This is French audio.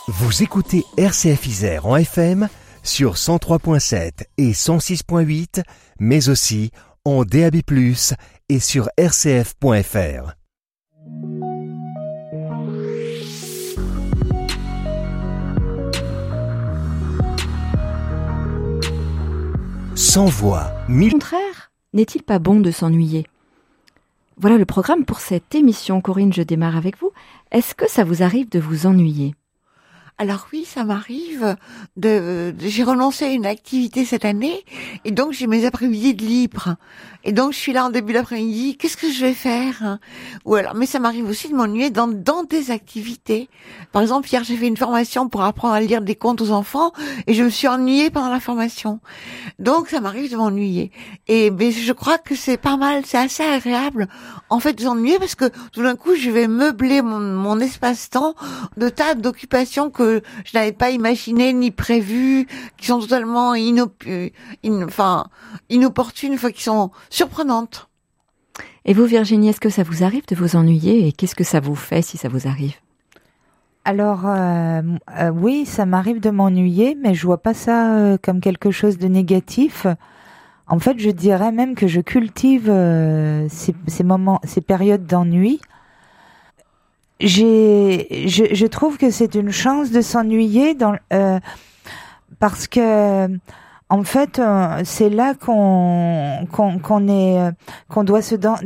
Vous écoutez RCF Isère en FM sur 103.7 et 106.8, mais aussi en DAB+, et sur rcf.fr. Sans voix, Au contraire, n'est-il pas bon de s'ennuyer ? Voilà le programme pour cette émission. Corinne, je démarre avec vous. Est-ce que ça vous arrive de vous ennuyer ? Alors oui, ça m'arrive. J'ai renoncé à une activité cette année et donc j'ai mes après-midi de libre. Et donc je suis là en début d'après-midi, qu'est-ce que je vais faire ? Ou alors, mais ça m'arrive aussi de m'ennuyer dans des activités. Par exemple, hier j'ai fait une formation pour apprendre à lire des contes aux enfants et je me suis ennuyée pendant la formation. Donc ça m'arrive de m'ennuyer. Mais je crois que c'est pas mal, c'est assez agréable en fait de s'ennuyer parce que tout d'un coup je vais meubler mon espace-temps de tas d'occupations que je n'avais pas imaginé ni prévu, qui sont totalement inopportunes, qui sont surprenantes. Et vous, Virginie, est-ce que ça vous arrive de vous ennuyer et qu'est-ce que ça vous fait si ça vous arrive ? Alors, oui, ça m'arrive de m'ennuyer, mais je vois pas ça comme quelque chose de négatif. En fait, je dirais même que je cultive ces périodes d'ennui. Je trouve que c'est une chance de s'ennuyer parce que en fait c'est là qu'on doit se